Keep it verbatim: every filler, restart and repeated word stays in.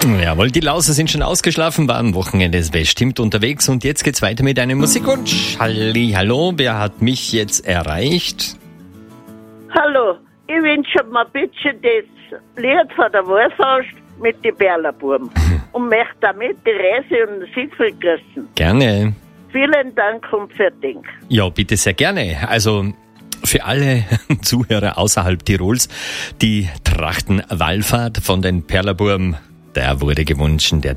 Jawohl, die Lauser sind schon ausgeschlafen, war am Wochenende bestimmt unterwegs und jetzt geht's weiter mit einem Musikwunsch. Halli, hallo, wer hat mich jetzt erreicht? Hallo, ich wünsche mir bitte das Lied von der Wallfaust mit den Perlerbuben und möchte damit die Reise und Siegfried grüßen. Gerne. Vielen Dank und für Ding. Ja, bitte sehr gerne. Also für alle Zuhörer außerhalb Tirols, die Trachtenwallfahrt von den Perlerburm, der wurde gewünscht, der